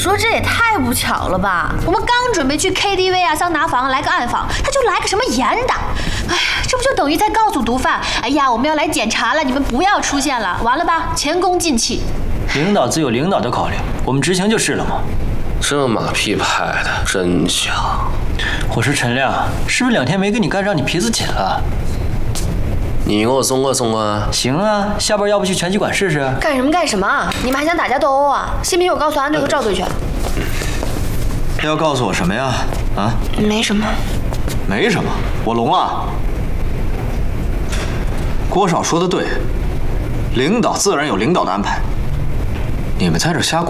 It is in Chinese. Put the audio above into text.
说这也太不巧了吧！我们刚准备去 KTV 啊、桑拿房来个暗访，他就来个什么严打。哎呀，这不就等于在告诉毒贩，哎呀，我们要来检查了，你们不要出现了，完了吧？前功尽弃。 领导自有领导的考量，我们执行就是了嘛。 这马屁拍的真响。 我说陈亮，是不是2天没跟你干仗，你皮子紧了？ 你给我松快松快。 行啊，下班要不去拳击馆试试？ 干什么干什么？你们还想打架斗殴啊？信不信我告诉安队和赵队去？ 要告诉我什么呀？啊？ 没什么。 没什么，我聋了。郭少说的对，领导自然有领导的安排，你们在这瞎过。